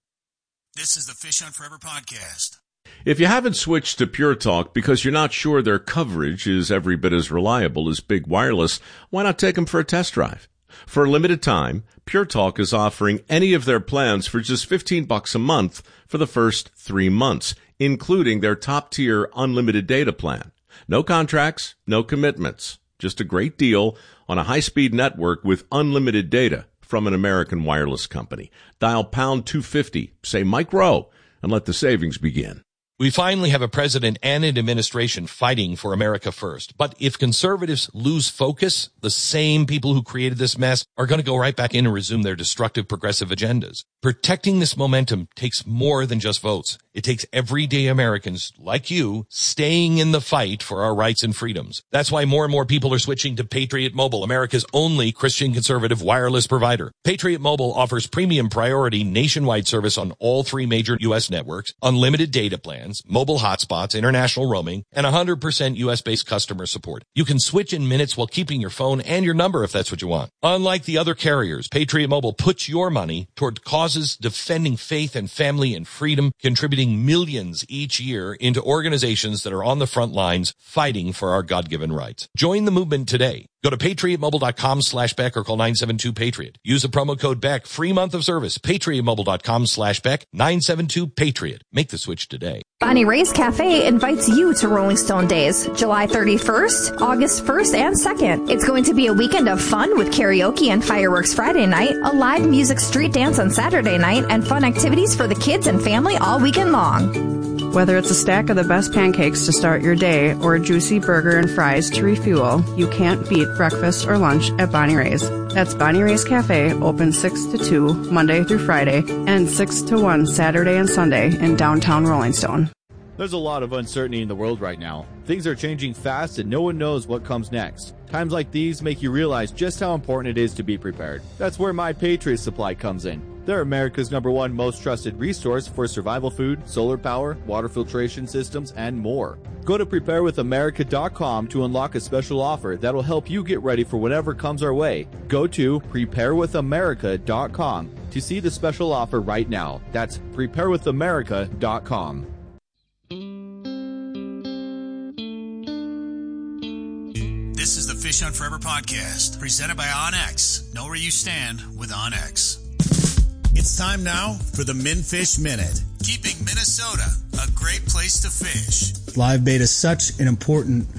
Speaker 2: This is the Fish on Forever podcast.
Speaker 18: If you haven't switched to Pure Talk because you're not sure their coverage is every bit as reliable as Big Wireless, why not take them for a test drive? For a limited time, Pure Talk is offering any of their plans for just fifteen bucks a month for the first three months, including their top-tier unlimited data plan. No contracts, no commitments. Just a great deal on a high-speed network with unlimited data from an American wireless company. Dial pound two fifty, say Mike Rowe, and let the savings begin.
Speaker 19: We finally have a president and an administration fighting for America first. But if conservatives lose focus, the same people who created this mess are going to go right back in and resume their destructive progressive agendas. Protecting this momentum takes more than just votes. It takes everyday Americans like you staying in the fight for our rights and freedoms. That's why more and more people are switching to Patriot Mobile, America's only Christian conservative wireless provider. Patriot Mobile offers premium priority nationwide service on all three major U S networks, unlimited data plans, mobile hotspots, international roaming, and one hundred percent U S-based customer support. You can switch in minutes while keeping your phone and your number if that's what you want. Unlike the other carriers, Patriot Mobile puts your money toward causes defending faith and family and freedom, contributing millions each year into organizations that are on the front lines fighting for our God-given rights. Join the movement today. Go to patriot mobile dot com slash Beck or call nine seven two Patriot. Use the promo code Beck. Free month of service. patriot mobile dot com slash Beck. nine seven two Patriot. Make the switch today.
Speaker 20: Bonnie Ray's Cafe invites you to Rolling Stone Days, July thirty-first, August first, and second. It's going to be a weekend of fun with karaoke and fireworks Friday night, a live music street dance on Saturday night, and fun activities for the kids and family all weekend long.
Speaker 21: Whether it's a stack of the best pancakes to start your day or a juicy burger and fries to refuel, you can't beat breakfast or lunch at Bonnie Ray's. That's Bonnie Ray's Cafe, open six to two, Monday through Friday, and six to one Saturday and Sunday in downtown Rolling Stone.
Speaker 22: There's a lot of uncertainty in the world right now. Things are changing fast and no one knows what comes next. Times like these make you realize just how important it is to be prepared. That's where My Patriot Supply comes in. They're America's number one most trusted resource for survival food, solar power, water filtration systems, and more. Go to prepare with america dot com to unlock a special offer that'll help you get ready for whatever comes our way. Go to prepare with america dot com to see the special offer right now. That's prepare with america dot com.
Speaker 2: This is the Fish on Forever podcast, presented by OnX. Know where you stand with OnX. It's time now for the MinFish Minute. Keeping Minnesota a great place to fish. Live bait is such an important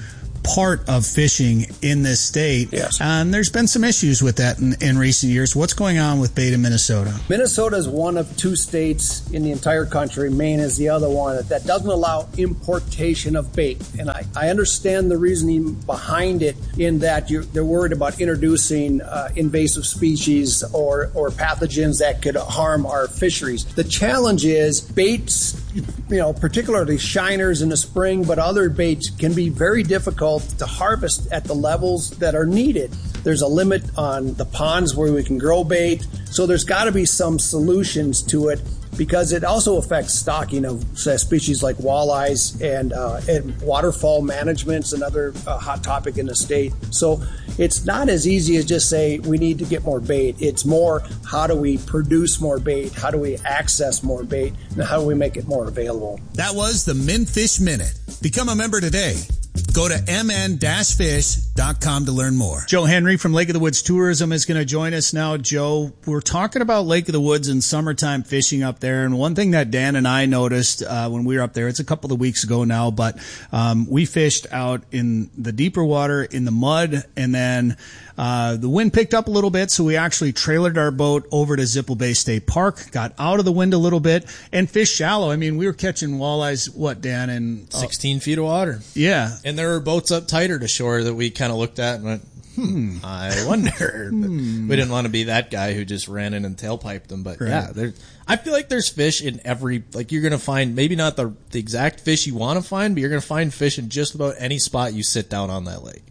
Speaker 2: part of fishing in this state.
Speaker 4: Yes.
Speaker 2: And there's been some issues with that in, in recent years. What's going on with bait in Minnesota?
Speaker 4: Minnesota is one of two states in the entire country. Maine is the other one that doesn't allow importation of bait. And I, I understand the reasoning behind it in that you're, they're worried about introducing uh, invasive species or, or pathogens that could harm our fisheries. The challenge is baits, you know, particularly shiners in the spring, but other baits can be very difficult to harvest at the levels that are needed. There's a limit on the ponds where we can grow bait. So there's got to be some solutions to it, because it also affects stocking of say, species like walleyes, and, uh, and waterfall management's another uh, hot topic in the state. So it's not as easy as just say we need to get more bait. It's more, how do we produce more bait? How do we access more bait? And how do we make it more available?
Speaker 2: That was the Minfish Minute. Become a member today. Go to m n dash fish dot com to learn more. Joe Henry from Lake of the Woods Tourism is going to join us now. Joe, we're talking about Lake of the Woods and summertime fishing up there. And one thing that Dan and I noticed uh, when we were up there, it's a couple of weeks ago now, but um, we fished out in the deeper water in the mud, and then uh, the wind picked up a little bit, so we actually trailered our boat over to Zipple Bay State Park, got out of the wind a little bit, and fished shallow. I mean, we were catching walleyes, what, Dan? In uh,
Speaker 1: sixteen feet of water.
Speaker 2: Yeah.
Speaker 1: And there were boats up tighter to shore that we kind of looked at and went, hmm, I wonder. But we didn't want to be that guy who just ran in and tailpiped them. But
Speaker 2: Right.
Speaker 1: yeah, there, I feel like there's fish in every, like you're going to find, maybe not the, the exact fish you want to find, but you're going to find fish in just about any spot you sit down on that lake.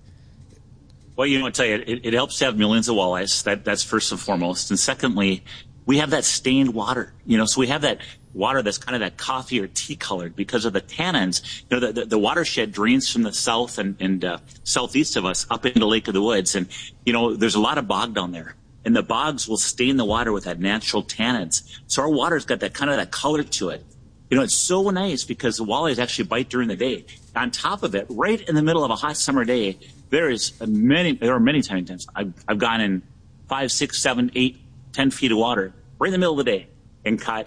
Speaker 6: Well, you know, I tell you, it, it helps to have millions of walleyes. That, that's first and foremost. And secondly, we have that stained water, you know, so we have that water that's kind of that coffee or tea colored because of the tannins. You know, the, the, the watershed drains from the south and, and uh, southeast of us up into Lake of the Woods. And, you know, there's a lot of bog down there. And the bogs will stain the water with that natural tannins. So our water's got that kind of that color to it. You know, it's so nice because the walleyes actually bite during the day. On top of it, right in the middle of a hot summer day, there is a many, there are many times I've, I've gone in five, six, seven, eight, ten feet of water right in the middle of the day and caught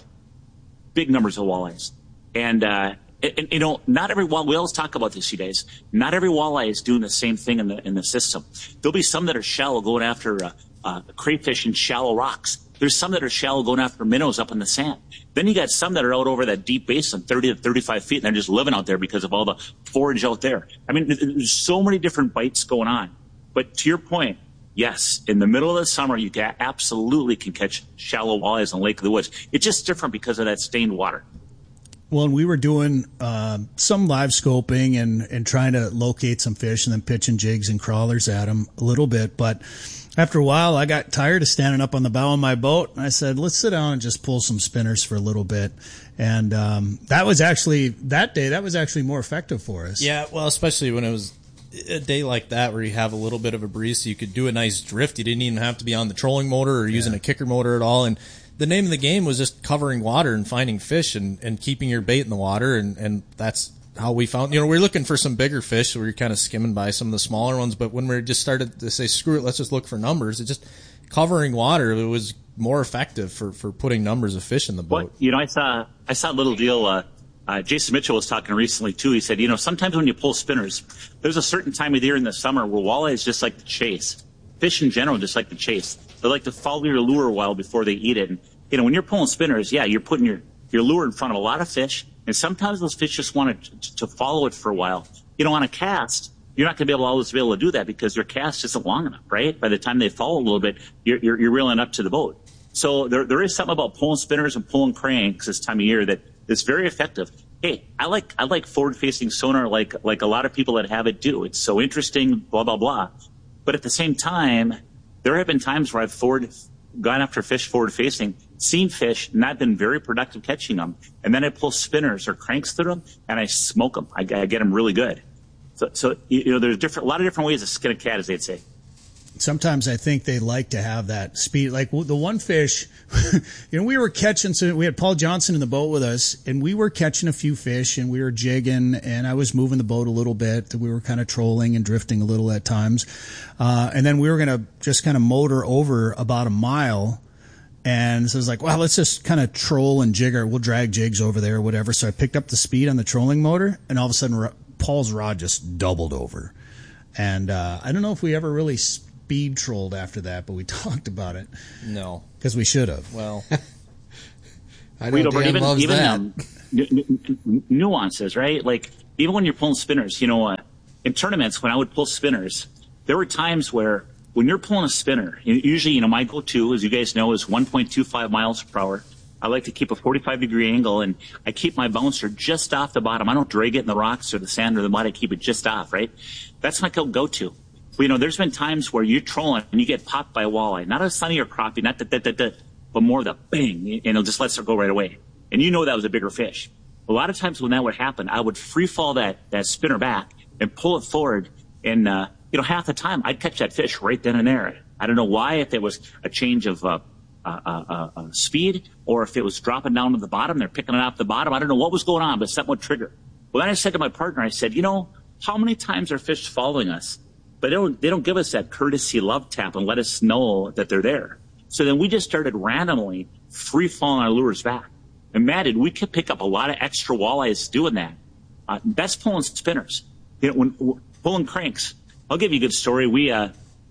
Speaker 6: big numbers of walleyes. And, uh, and, you know, not every walleye, we always talk about this, you guys, not every walleye is doing the same thing in the, in the system. There'll be some that are shallow going after, uh, uh, crayfish in shallow rocks. There's some that are shallow going after minnows up in the sand. Then you got some that are out over that deep basin, thirty to thirty-five feet, and they're just living out there because of all the forage out there. I mean, there's so many different bites going on. But to your point, yes, in the middle of the summer, you can, absolutely can catch shallow walleyes on Lake of the Woods. It's just different because of that stained water.
Speaker 2: Well, and we were doing uh, some live scoping and, and trying to locate some fish and then pitching jigs and crawlers at them a little bit. But after a while, I got tired of standing up on the bow of my boat, and I said, let's sit down and just pull some spinners for a little bit. And um, that was actually, that day, that was actually more effective for us.
Speaker 1: Yeah, well, especially when it was a day like that where you have a little bit of a breeze, so you could do a nice drift. You didn't even have to be on the trolling motor or using yeah. a kicker motor at all. And the name of the game was just covering water and finding fish and, and keeping your bait in the water. And, and that's how we found, you know, we were looking for some bigger fish, so we were kind of skimming by some of the smaller ones. But when we just started to say, screw it, let's just look for numbers, it just covering water, it was more effective for, for putting numbers of fish in the boat.
Speaker 6: Well, you know, I saw, I saw a little deal, uh, Uh, Jason Mitchell was talking recently, too. He said, you know, sometimes when you pull spinners, there's a certain time of the year in the summer where walleyes just like to chase. Fish in general just like to chase. They like to follow your lure a while before they eat it. And, you know, when you're pulling spinners, yeah, you're putting your, your lure in front of a lot of fish. And sometimes those fish just want to, to follow it for a while. You know, on a cast, you're not going to be able to always be able to do that because your cast isn't long enough, right? By the time they follow a little bit, you're, you're, you're reeling up to the boat. So there, there is something about pulling spinners and pulling cranks this time of year that is very effective. Hey, I like I like forward-facing sonar like like a lot of people that have it do. It's so interesting, blah, blah, blah. But at the same time, there have been times where I've forward gone after fish forward-facing, seen fish, not been very productive catching them, and then I pull spinners or cranks through them, and I smoke them. I, I get them really good. So, so you know, there's different a lot of different ways to skin a cat, as they'd say.
Speaker 2: Sometimes I think they like to have that speed. Like the one fish, you know, we were catching, so we had Paul Johnson in the boat with us, and we were catching a few fish, and we were jigging, and I was moving the boat a little bit. We were kind of trolling and drifting a little at times. Uh, and then we were going to just kind of motor over about a mile. And so I was like, well, let's just kind of troll and jigger. We'll drag jigs over there or whatever. So I picked up the speed on the trolling motor, and all of a sudden, Paul's rod just doubled over. And uh, I don't know if we ever really speed trolled after that, but we talked about it.
Speaker 1: No.
Speaker 2: Because we should have.
Speaker 1: Well,
Speaker 6: I don't well, even, loves even that. Um, n- n- nuances, right? Like, even when you're pulling spinners, you know, uh, in tournaments, when I would pull spinners, there were times where when you're pulling a spinner, usually, you know, my go-to, as you guys know, is one point two five miles per hour. I like to keep a forty-five degree angle, and I keep my bouncer just off the bottom. I don't drag it in the rocks or the sand or the mud. I keep it just off, right? That's my go-to. Well, you know, there's been times where you're trolling and you get popped by a walleye. Not a sunny or crappie, not that, that, that, that, but more the bang, and it'll just lets it go right away. And you know that was a bigger fish. A lot of times when that would happen, I would free fall that, that spinner back and pull it forward. And, uh, you know, half the time I'd catch that fish right then and there. I don't know why, if it was a change of, uh, Uh, uh, uh, speed, or if it was dropping down to the bottom, they're picking it off the bottom. I don't know what was going on, but something would trigger. Well, then I said to my partner, I said, you know, how many times are fish following us? But they don't, they don't give us that courtesy love tap and let us know that they're there. So then we just started randomly free falling our lures back. And man, did we could pick up a lot of extra walleyes doing that. Uh, that's pulling spinners. You know, when, when pulling cranks. I'll give you a good story. We, uh,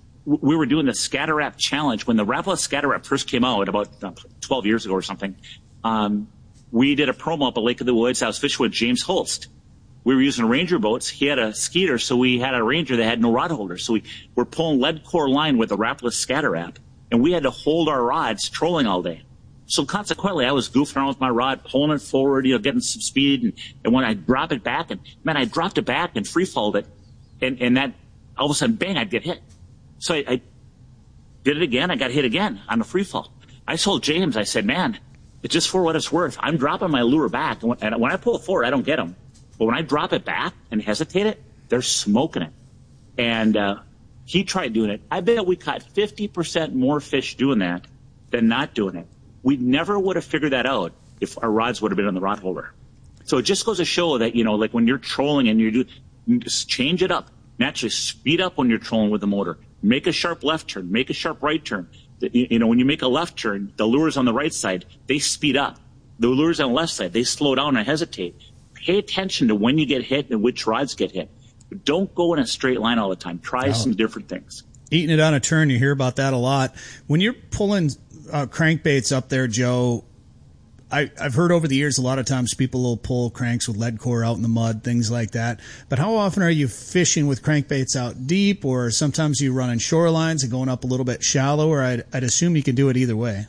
Speaker 6: we were doing the Scatter Wrap Challenge when the Rapala Scatter Wrap first came out about uh, twelve years ago or something. Um, we did a promo up at Lake of the Woods. I was fishing with James Holst. We were using Ranger boats. He had a Skeeter, so we had a Ranger that had no rod holder. So we were pulling lead core line with the Rapala Scatter Wrap, and we had to hold our rods trolling all day. So consequently, I was goofing around with my rod, pulling it forward, you know, getting some speed, and, and when I drop it back, and man, I dropped it back and free falled it, and, and that all of a sudden, bang, I'd get hit. So I, I did it again. I got hit again on the free fall. I told James, I said, man, it's just for what it's worth. I'm dropping my lure back. And when, and when I pull it forward, I don't get them. But when I drop it back and hesitate it, they're smoking it. And uh, he tried doing it. I bet we caught fifty percent more fish doing that than not doing it. We never would have figured that out if our rods would have been on the rod holder. So it just goes to show that, you know, like when you're trolling and you do, you just change it up. Naturally, speed up when you're trolling with the motor. Make a sharp left turn. Make a sharp right turn. You know, when you make a left turn, the lures on the right side, they speed up. The lures on the left side, they slow down and hesitate. Pay attention to when you get hit and which rods get hit. Don't go in a straight line all the time. Try oh. some different things.
Speaker 2: Eating it on a turn, you hear about that a lot. When you're pulling uh, crankbaits up there, Joe, I, I've heard over the years a lot of times people will pull cranks with lead core out in the mud, things like that. But how often are you fishing with crankbaits out deep, or sometimes you running shorelines and going up a little bit shallower? I'd, I'd assume you can do it either way.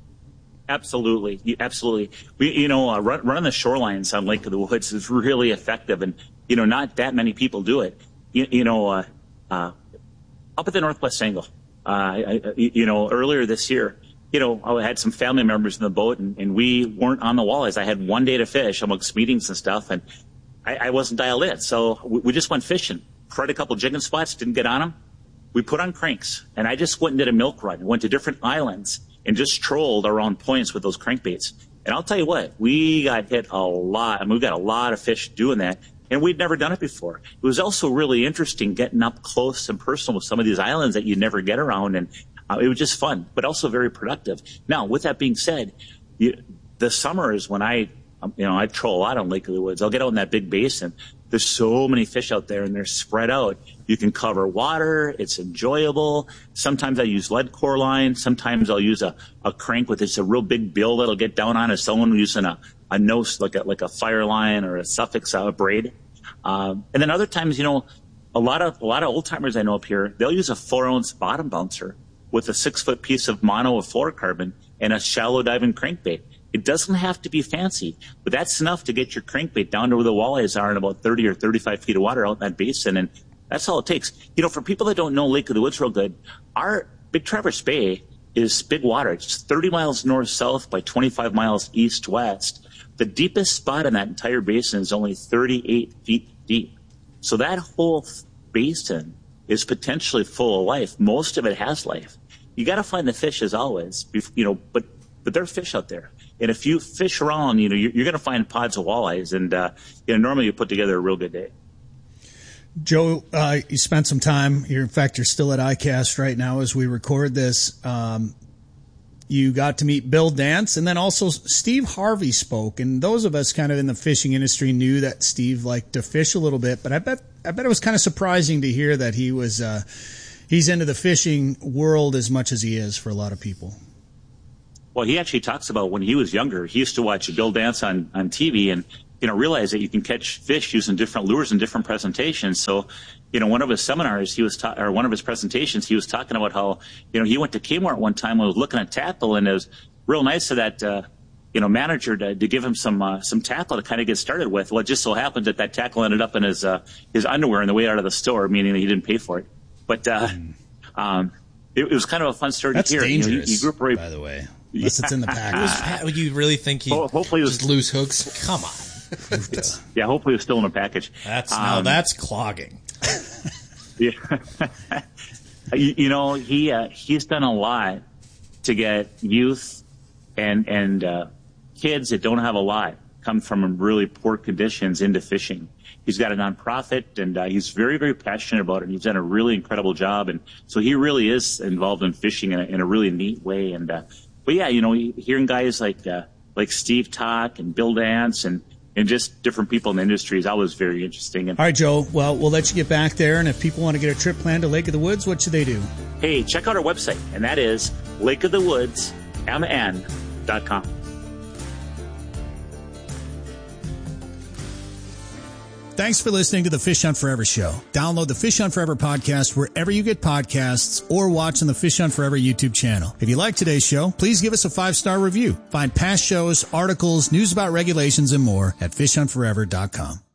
Speaker 6: Absolutely, absolutely. We, you know, uh, run, running the shorelines on Lake of the Woods is really effective, and you know, not that many people do it. You, you know, uh, uh, up at the Northwest Angle, uh, I, I, you know, earlier this year. You know, I had some family members in the boat, and, and we weren't on the walleyes. I had one day to fish amongst meetings and stuff, and I, I wasn't dialed in. So we, we just went fishing. Tried a couple jigging spots, didn't get on them. We put on cranks, and I just went and did a milk run. Went to different islands and just trolled around points with those crankbaits. And I'll tell you what, we got hit a lot. I mean, we got a lot of fish doing that, and we'd never done it before. It was also really interesting getting up close and personal with some of these islands that you never get around, and Uh, it was just fun, but also very productive. Now, with that being said, you, the summer is when I, um, you know, I troll a lot on Lake of the Woods. I'll get out in that big basin. There's so many fish out there, and they're spread out. You can cover water. It's enjoyable. Sometimes I use lead core line. Sometimes I'll use a, a crank with it's a real big bill that'll get down on it. Someone using a, a nose, like a, like a fire line or a Suffolk uh, braid. Um, and then other times, you know, a lot of, a lot of old timers I know up here, they'll use a four ounce bottom bouncer with a six foot piece of mono with fluorocarbon and a shallow diving crankbait. It doesn't have to be fancy, but that's enough to get your crankbait down to where the walleyes are in about thirty or thirty-five feet of water out in that basin. And that's all it takes. You know, for people that don't know Lake of the Woods real good, our Big Traverse Bay is big water. It's thirty miles north-south by twenty-five miles east-west. The deepest spot in that entire basin is only thirty-eight feet deep. So that whole basin is potentially full of life. Most of it has life. You got to find the fish as always, you know, but, but there are fish out there. And if you fish around, you know, you're, you're going to find pods of walleyes, and, uh, you know, normally you put together a real good day.
Speaker 2: Joe, uh, you spent some time, you're, in fact, you're still at I CAST right now as we record this. Um, You got to meet Bill Dance, and then also Steve Harvey spoke. And those of us kind of in the fishing industry knew that Steve liked to fish a little bit, but I bet I bet it was kind of surprising to hear that he was uh, he's into the fishing world as much as he is for a lot of people.
Speaker 6: Well, he actually talks about when he was younger, he used to watch Bill Dance on, on T V and, you know, realize that you can catch fish using different lures and different presentations. So, you know, one of his seminars, he was ta- or one of his presentations, he was talking about how, you know, he went to Kmart one time and was looking at tackle, and it was real nice of that, uh, you know, manager to, to give him some uh, some tackle to kind of get started with. Well, it just so happened that that tackle ended up in his uh, his underwear on the way out of the store, meaning that he didn't pay for it. But uh, mm. um, it, it was kind of a fun story
Speaker 2: That's
Speaker 6: to hear.
Speaker 2: Dangerous,
Speaker 6: you know, he, he grew up right,
Speaker 2: by the way. Unless yeah. it's in the package.
Speaker 1: Would you really think he
Speaker 6: well, hopefully
Speaker 1: just
Speaker 6: was,
Speaker 1: loose hooks? Come on.
Speaker 6: Yeah, hopefully it's still in a package.
Speaker 1: That's
Speaker 6: um,
Speaker 1: no, that's clogging.
Speaker 6: Yeah. you, you know, he uh, he's done a lot to get youth and and uh, kids that don't have a lot come from really poor conditions into fishing. He's got a nonprofit, and uh, he's very, very passionate about it. He's done a really incredible job, and so he really is involved in fishing in a, in a really neat way. And uh, but yeah, you know, hearing guys like uh, like Steve talk and Bill Dance and and just different people in the industry is always very interesting. And,
Speaker 2: all right, Joe. Well, we'll let you get back there, and if people want to get a trip planned to Lake of the Woods, what should they do?
Speaker 6: Hey, check out our website, and that is lake of the woods m n dot com.
Speaker 2: Thanks for listening to the Fish Hunt Forever show. Download the Fish Hunt Forever podcast wherever you get podcasts or watch on the Fish Hunt Forever YouTube channel. If you like today's show, please give us a five-star review. Find past shows, articles, news about regulations, and more at fish hunt forever dot com.